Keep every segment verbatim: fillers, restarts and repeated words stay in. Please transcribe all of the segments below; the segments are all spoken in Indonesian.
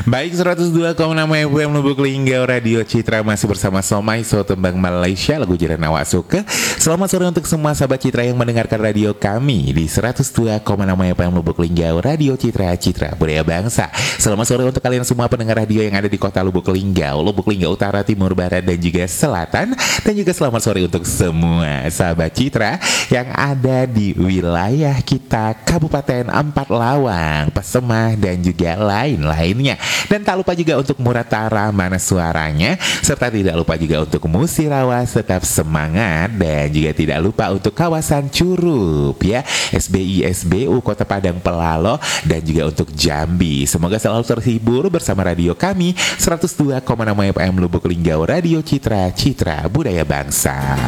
Baik, seratus dua koma enam F M Lubuk Linggau Radio Citra masih bersama Somai So Tembang Malaysia, lagu jiran awak suka. Selamat sore untuk semua sahabat Citra yang mendengarkan radio kami di seratus dua koma enam F M Lubuk Linggau Radio Citra, Citra Budaya Bangsa. Selamat sore untuk kalian semua pendengar radio yang ada di kota Lubuk Linggau, Lubuk Linggau Utara, Timur, Barat, dan juga Selatan. Dan juga selamat sore untuk semua sahabat Citra yang ada di wilayah kita Kabupaten Empat Lawang, Pasemah, dan juga lain-lainnya. Dan tak lupa juga untuk Muratara, mana suaranya, serta tidak lupa juga untuk Musirawas, tetap semangat. Dan juga tidak lupa untuk kawasan Curup ya, S B I S B U Kota Padang Pelalo, dan juga untuk Jambi. Semoga selalu terhibur bersama radio kami seratus dua koma enam F M Lubuk Linggau Radio Citra, Citra Budaya Bangsa.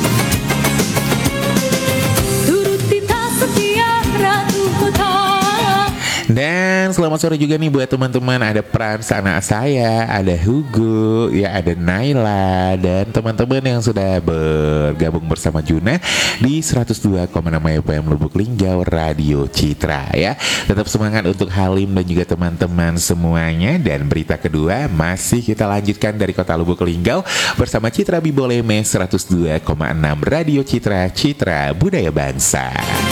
Dan selamat sore juga nih buat teman-teman. Ada Frans anak saya, ada Hugo, ya ada Naila, dan teman-teman yang sudah bergabung bersama Juna di seratus dua koma enam F M Lubuk Linggau Radio Citra ya. Tetap semangat untuk Halim dan juga teman-teman semuanya. Dan berita kedua masih kita lanjutkan dari kota Lubuk Linggau bersama Citra Biboleme seratus dua koma enam Radio Citra, Citra Budaya Bangsa.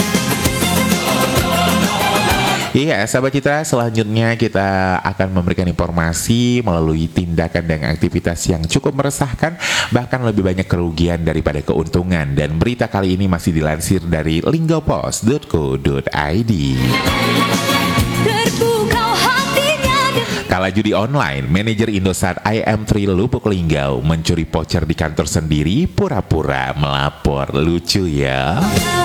Iya, sahabat Citra, selanjutnya kita akan memberikan informasi melalui tindakan dan aktivitas yang cukup meresahkan, bahkan lebih banyak kerugian daripada keuntungan. Dan berita kali ini masih dilansir dari linggaupost dot co dot i d. Kala judi online, manajer Indosat I M tiga Lubuk Linggau mencuri voucher di kantor sendiri, pura-pura melapor. Lucu ya.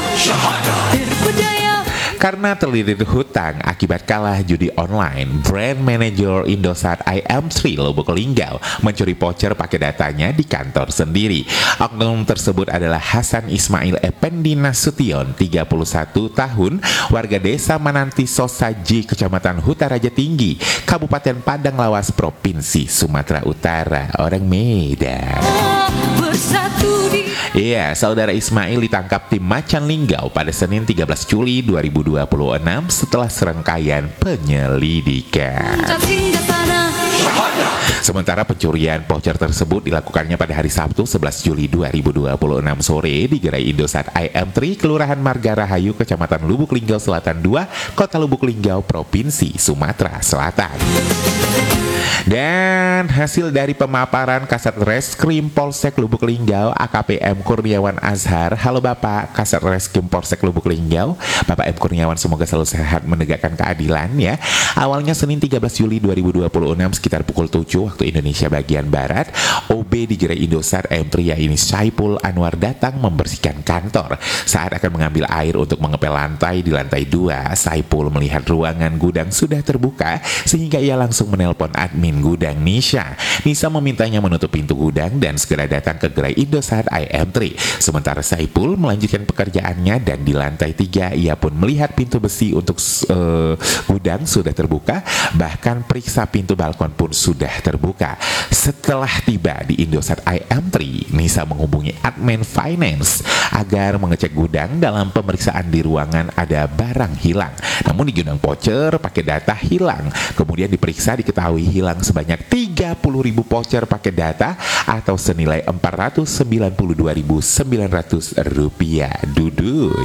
Karena terlilit hutang akibat kalah judi online, brand manager Indosat I M tiga Lubuk Linggau mencuri voucher pakai datanya di kantor sendiri. Oknum tersebut adalah Hasan Ismail Effendi Nasution, tiga puluh satu tahun, warga desa Mananti Sosaji, Kecamatan Hutaraja Tinggi, Kabupaten Padang Lawas, Provinsi Sumatera Utara, orang Medan. Iya, saudara Ismail ditangkap tim Macan Linggau pada Senin tiga belas Juli dua ribu dua puluh enam setelah serangkaian penyelidikan. Sementara pencurian voucher tersebut dilakukannya pada hari Sabtu sebelas Juli dua ribu dua puluh enam sore di gerai Indosat I M tiga, Kelurahan Marga Rahayu, Kecamatan Lubuk Linggau Selatan dua, Kota Lubuk Linggau, Provinsi Sumatera Selatan. Dan hasil dari pemaparan Kasat Reskrim Polsek Lubuk Linggau A K P M Kurniawan Azhar. Halo Bapak Kasat Reskrim Polsek Lubuk Linggau, Bapak M Kurniawan, semoga selalu sehat menegakkan keadilan ya. Awalnya Senin tiga belas Juli dua ribu dua puluh enam sekitar pukul tujuh waktu Indonesia bagian Barat, O B di gerai Indosat I M tiga ini Saipul Anwar datang membersihkan kantor. Saat akan mengambil air untuk mengepel lantai di lantai dua, Saipul melihat ruangan gudang sudah terbuka sehingga ia langsung menelpon admin gudang Nisa. Nisa memintanya menutup pintu gudang dan segera datang ke gerai Indosat I M tiga. Sementara Saipul melanjutkan pekerjaannya dan di lantai tiga ia pun melihat pintu besi untuk uh, gudang sudah terbuka, bahkan periksa pintu balkon pun sudah terbuka. Setelah tiba di Indosat I M tiga, Nisa menghubungi admin finance agar mengecek gudang. Dalam pemeriksaan di ruangan ada barang hilang, namun di gudang voucher pakai data hilang. Kemudian diperiksa diketahui hilang sebanyak tiga puluh ribu voucher pakai data atau senilai empat ratus sembilan puluh dua ribu sembilan ratus rupiah. Duduy.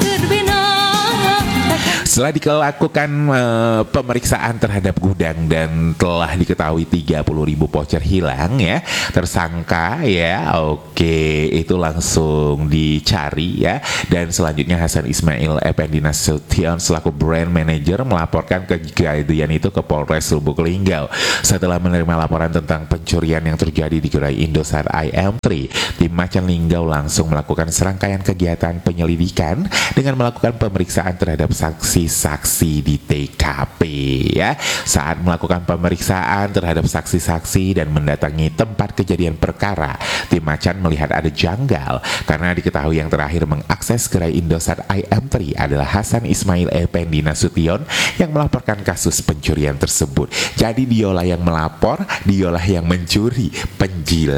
Setelah dilakukan uh, pemeriksaan terhadap gudang dan telah diketahui tiga puluh ribu voucher hilang ya, tersangka ya, oke, itu langsung dicari ya. Dan selanjutnya Hasan Ismail Effendi Nasution selaku brand manager melaporkan kejadian itu ke Polres Lubuk Linggau. Setelah menerima laporan tentang pencurian yang terjadi di gerai Indosat I M tiga, tim Macan Linggau langsung melakukan serangkaian kegiatan penyelidikan dengan melakukan pemeriksaan terhadap saksi-saksi di T K P ya. Saat melakukan pemeriksaan terhadap saksi-saksi dan mendatangi tempat kejadian perkara, tim Macan melihat ada janggal karena diketahui yang terakhir mengakses gerai Indosat I M tiga adalah Hasan Ismail Effendi Nasution yang melaporkan kasus pencurian tersebut. Jadi diolah yang melapor, diolah yang mencuri, penjilat.